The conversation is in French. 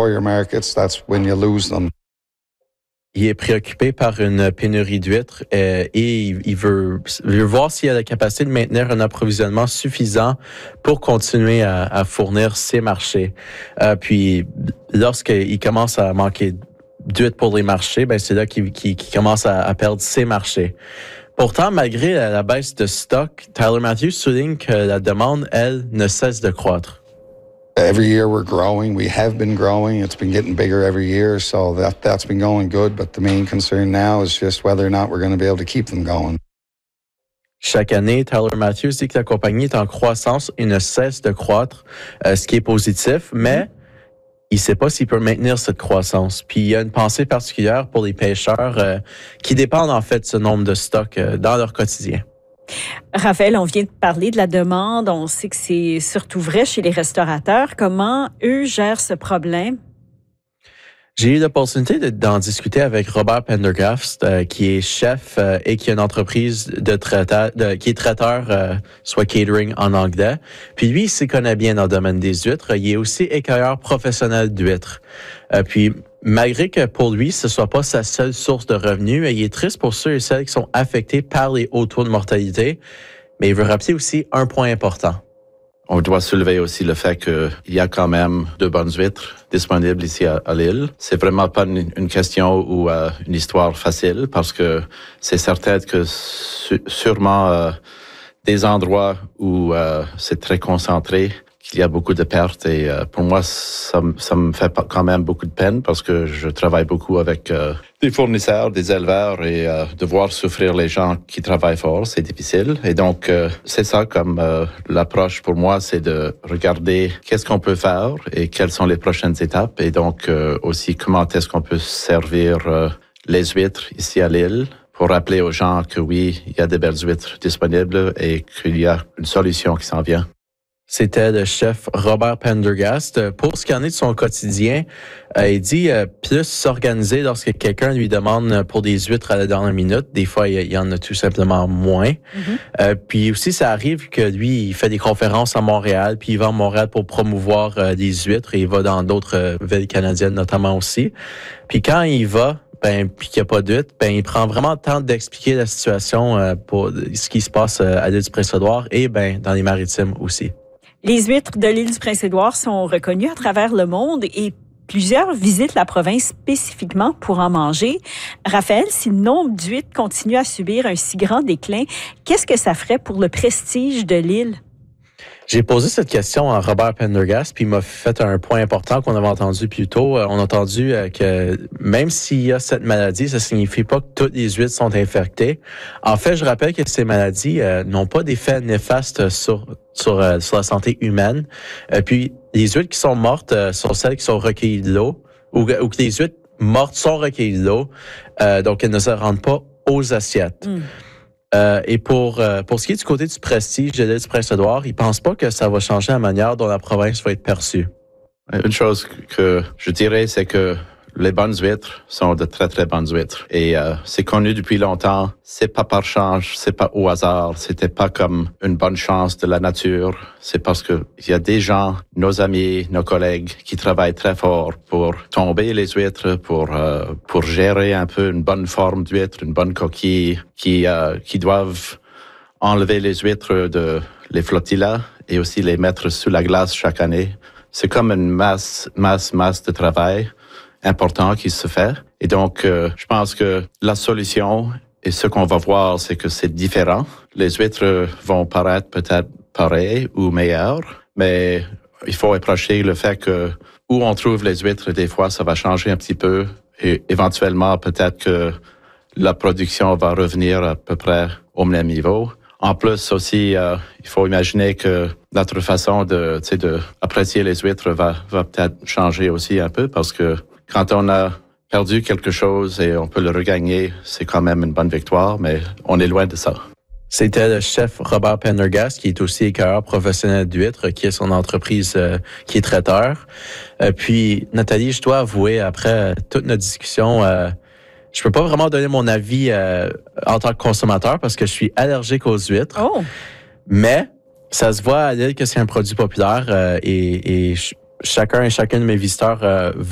destroy your markets, that's when you lose them. Il est préoccupé par une pénurie d'huîtres et il veut voir s'il a la capacité de maintenir un approvisionnement suffisant pour continuer à fournir ses marchés. Puis, lorsqu'il commence à manquer d'huîtres pour les marchés, ben c'est là qu'il commence à perdre ses marchés. Pourtant, malgré la baisse de stock, Tyler Matthews souligne que la demande, elle, ne cesse de croître. Every year we're growing. We have been growing. It's been getting bigger every year, so that's been going good. But the main concern now is just whether or not we're going to be able to keep them going. Chaque année, Tyler Matthews dit que la compagnie est en croissance et ne cesse de croître, ce qui est positif, mais il ne sait pas s'il peut maintenir cette croissance. Puis il y a une pensée particulière pour les pêcheurs qui dépendent en fait de ce nombre de stocks dans leur quotidien. Raphaël, on vient de parler de la demande. On sait que c'est surtout vrai chez les restaurateurs. Comment eux gèrent ce problème? J'ai eu l'opportunité d'en discuter avec Robert Pendergast, qui est chef et qui a une entreprise qui est traiteur, soit catering en anglais. Puis lui, il s'y connaît bien dans le domaine des huîtres. Il est aussi écueilleur professionnel d'huîtres. Puis malgré que pour lui, ce soit pas sa seule source de revenus, il est triste pour ceux et celles qui sont affectés par les hauts taux de mortalité. Mais il veut rappeler aussi un point important. On doit soulever aussi le fait qu'il y a quand même de bonnes huîtres disponibles ici à l'île. C'est vraiment pas une question ou une histoire facile parce que c'est certain que sûrement des endroits où c'est très concentré, qu'il y a beaucoup de pertes et pour moi, ça me fait quand même beaucoup de peine parce que je travaille beaucoup avec des fournisseurs, des éleveurs et de voir souffrir les gens qui travaillent fort, c'est difficile. Et donc, c'est ça comme l'approche pour moi, c'est de regarder qu'est-ce qu'on peut faire et quelles sont les prochaines étapes et donc aussi comment est-ce qu'on peut servir les huîtres ici à l'île pour rappeler aux gens que oui, il y a des belles huîtres disponibles et qu'il y a une solution qui s'en vient. C'était le chef Robert Pendergast. Pour ce qui en est de son quotidien, il dit plus s'organiser lorsque quelqu'un lui demande pour des huîtres à la dernière minute. Des fois, il y en a tout simplement moins. Puis aussi, ça arrive que lui, il fait des conférences à Montréal, puis il va à Montréal pour promouvoir des huîtres et il va dans d'autres villes canadiennes notamment aussi. Puis quand il va, puis qu'il n'y a pas d'huîtres, il prend vraiment le temps d'expliquer la situation pour ce qui se passe à l'île du Prince-Édouard et dans les Maritimes aussi. Les huîtres de l'île du Prince-Édouard sont reconnues à travers le monde et plusieurs visitent la province spécifiquement pour en manger. Raphaël, si le nombre d'huîtres continue à subir un si grand déclin, qu'est-ce que ça ferait pour le prestige de l'île? J'ai posé cette question à Robert Pendergast, puis il m'a fait un point important qu'on avait entendu plus tôt. On a entendu que même s'il y a cette maladie, ça signifie pas que toutes les huîtres sont infectées. En fait, je rappelle que ces maladies n'ont pas d'effet néfaste sur la santé humaine. Puis les huîtres qui sont mortes sont celles qui sont recueillies de l'eau, ou que les huîtres mortes sont recueillies de l'eau, donc elles ne se rendent pas aux assiettes. Et pour ce qui est du côté du prestige de l'île du Prince-Édouard, il ne pense pas que ça va changer la manière dont la province va être perçue. Une chose que je dirais, c'est que les bonnes huîtres sont de très, très bonnes huîtres. Et c'est connu depuis longtemps. C'est pas par chance, c'est pas au hasard. C'était pas comme une bonne chance de la nature. C'est parce que il y a des gens, nos amis, nos collègues, qui travaillent très fort pour tomber les huîtres, pour gérer un peu une bonne forme d'huître, une bonne coquille, qui doivent enlever les huîtres de les flottillas et aussi les mettre sous la glace chaque année. C'est comme une masse de travail important qui se fait. Et donc, je pense que la solution et ce qu'on va voir, c'est que c'est différent. Les huîtres vont paraître peut-être pareilles ou meilleures, mais il faut approcher le fait que où on trouve les huîtres, des fois, ça va changer un petit peu et éventuellement, peut-être que la production va revenir à peu près au même niveau. En plus aussi, il faut imaginer que notre façon de apprécier les huîtres va peut-être changer aussi un peu parce que quand on a perdu quelque chose et on peut le regagner, c'est quand même une bonne victoire, mais on est loin de ça. C'était le chef Robert Pendergast, qui est aussi écueilleur professionnel d'huîtres, qui est son entreprise qui est traiteur. Puis, Nathalie, je dois avouer, après toute notre discussion, je peux pas vraiment donner mon avis en tant que consommateur parce que je suis allergique aux huîtres. Oh. Mais ça se voit à l'île que c'est un produit populaire et chacun et chacune de mes visiteurs